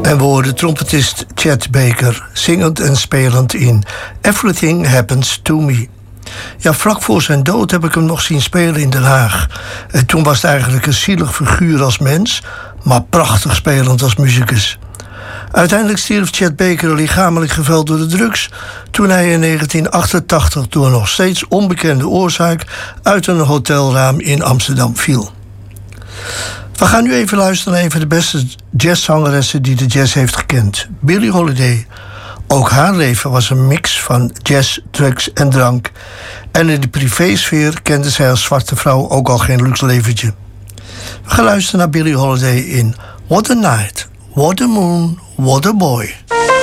En we hoorden trompetist Chet Baker zingend en spelend in Everything Happens to Me. Ja, vlak voor zijn dood heb ik hem nog zien spelen in Den Haag. En toen was het eigenlijk een zielig figuur als mens, maar prachtig spelend als muzikus. Uiteindelijk stierf Chet Baker lichamelijk geveld door de drugs toen hij in 1988 door een nog steeds onbekende oorzaak uit een hotelraam in Amsterdam viel. We gaan nu even luisteren naar een van de beste jazzzangeressen die de jazz heeft gekend, Billie Holiday. Ook haar leven was een mix van jazz, drugs en drank. En in de privésfeer kende zij als zwarte vrouw ook al geen luxe leventje. We gaan luisteren naar Billie Holiday in What a Night, What a Moon, What a Boy.